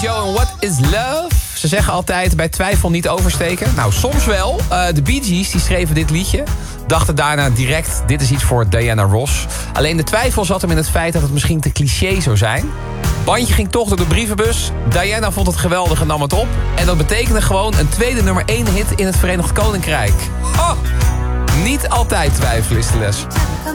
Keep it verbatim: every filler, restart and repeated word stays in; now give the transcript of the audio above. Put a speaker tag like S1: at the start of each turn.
S1: Joe en What is Love? Ze zeggen altijd bij twijfel niet oversteken. Nou, soms wel. Uh, de Bee Gees die schreven dit liedje. Dachten daarna direct, dit is iets voor Diana Ross. Alleen de twijfel zat hem in het feit dat het misschien te cliché zou zijn. Bandje ging toch door de brievenbus. Diana vond het geweldig en nam het op. En dat betekende gewoon een tweede nummer één hit in het Verenigd Koninkrijk. Oh, niet altijd twijfel is de les.